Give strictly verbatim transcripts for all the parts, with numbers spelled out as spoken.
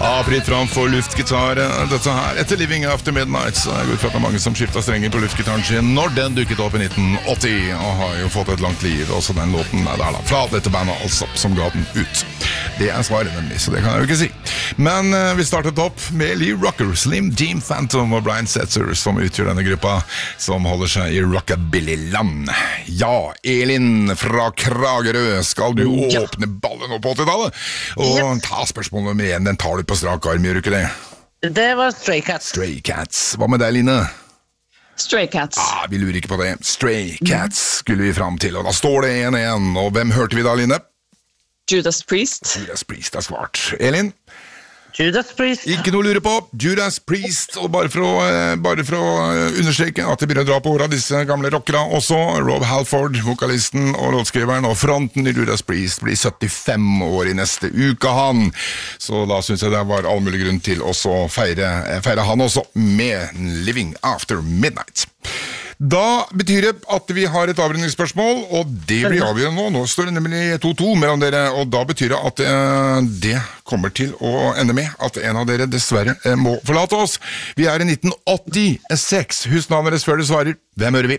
Ja, fritt fram for luftgitar. Dette her etter Living After Midnight. Så jeg går ut fra at det er mange som skiftet strenger på luftgitaren sin når den dukket opp i nitten åtti, og har jo fått et langt liv. Også den låten er der da, fra dette bandet altså, som ga den ut. Det er svaret nemlig, så det kan jeg jo ikke si. Men uh, vi startet opp med Lee Rocker, Slim Jim Phantom og Brian Setzer, som utgjør denne gruppa, som holder seg i rockabilly-land. Ja, Elin fra Kragerø, skal du ja. åpne ballen opp på åttitallet? Og ja. ta spørsmål nummer én, den tar du på strak arm, gjør du ikke det? Det var Stray Cats. Stray Cats. Hva med deg, Line? Stray Cats. Ah, vi lurer ikke på det. Stray Cats skulle vi fram til, og da står det en én. Og hvem hørte vi da, Line? Judas Priest. Judas Priest er svart. Elin? Judas Priest. Ikke noe å lure på. Judas Priest. Og bare for å, bare for å understreke at det begynner å dra på ordet disse gamle rockere også. Rob Halford, vokalisten og låtskriveren og fronten i Judas Priest, blir syttifem år i neste uke, han. Så da synes jeg det var all mulig grunn til å feire, feire han også med Living After Midnight. Da betyr det at vi har et avrundingsspørsmål, og det blir avgjørende nå. Nå står det nemlig to to mellom dere, og da betyr det at eh, det kommer til å ende med at en av dere dessverre eh, må forlate oss. Vi er i nitten åttiseks. Husk navnet deres før du svarer. Hvem hører vi?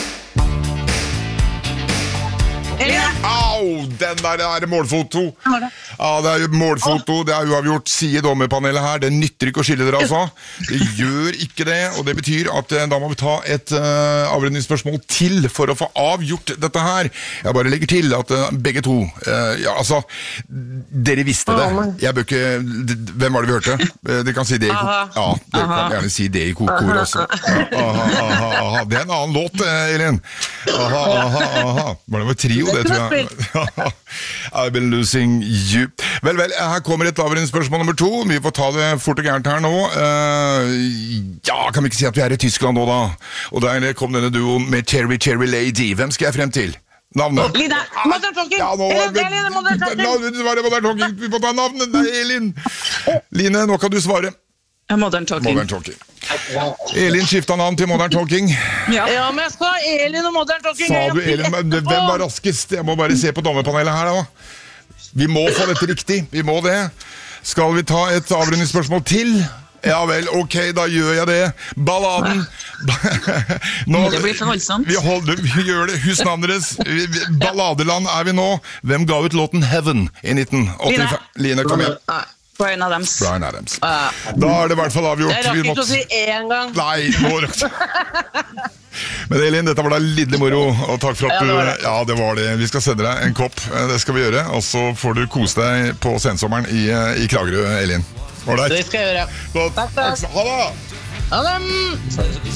Au, den der er målfoto. Ja, det er jo målfoto, det er uavgjort, sier dommerpanelet her. Det nytter ikke å skille dere altså. Det gjør ikke det, og det betyr at da må vi ta et uh, avrundingsspørsmål til for å få avgjort dette her. Jeg bare legger til at uh, begge to, uh, ja altså, dere visste det. Jeg bør ikke, hvem var det vi hørte? Uh, dere kan si det i kok. Ja, dere kan gjerne si det i kokord også. Aha, aha, aha. Det er en annen låt, Elin. Aha, aha, aha. Var det med trio, det tror jeg. I've been losing you. Vel, vel, her kommer et avrundingsspørsmål nummer to. Vi får ta det fort og gærent her nå. Uh, ja, kan vi ikke si at vi er i Tyskland nå da? Og der kom denne duoen med Cherry Cherry Lady. Hvem skal jeg frem til? Navnet? Line, Modern Talking! Ja, nå, Line, Modern Talking! Modern Talking! Vi får ta navnet, nei, Elin! Line, nå kan du svare. Modern Talking. Modern Talking. Elin skiftet navn til Modern Talking. Ja, ja men jeg skal ha Elin og Modern Talking. Sa du Elin, men hvem var raskest? Jeg må bare se på dommerpanelet her da. Vi må få dette riktig, vi må det. Skal vi ta et avrundingsspørsmål til? Ja vel, ok, da gjør jeg det. Balladen. Nå, det blir for voldsomt. Vi, holder, vi gjør det, husk navnet deres. Balladeland er vi nå. Hvem ga ut låten Heaven i nitten åttifem? Line, kom igjen. Brian Adams. Brian Adams. Uh, da er det i hvert fall avgjort. Jeg rakk ikke måtte... å si én gang. Nei, nå rakk det. Men Elin, dette var da lidelig moro, og takk for at du... Ja, det, ja, det var det. Vi skal sende deg en kopp, det skal vi gjøre, og så får du kose deg på sensommeren i, i Kragerø, Elin. Var det? Det skal jeg gjøre. Så, takk, takk. Ha det! Ha det!